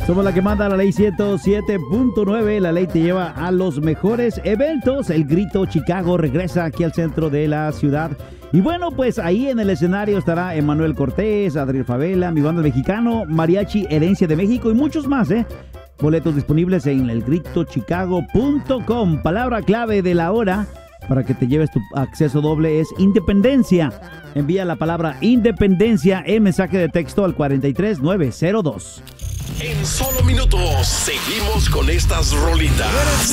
Somos la que manda la ley 107.9. La ley te lleva a los mejores eventos. El Grito Chicago regresa aquí al centro de la ciudad. Y bueno, pues ahí en el escenario estará Emanuel Cortés, Adriel Favela, Mi Banda Mexicano, Mariachi Herencia de México y muchos más, ¿eh? Boletos disponibles en elgritochicago.com. Palabra clave de la hora para que te lleves tu acceso doble es independencia. Envía la palabra independencia en mensaje de texto al 43902. En solo minutos seguimos con estas rolitas.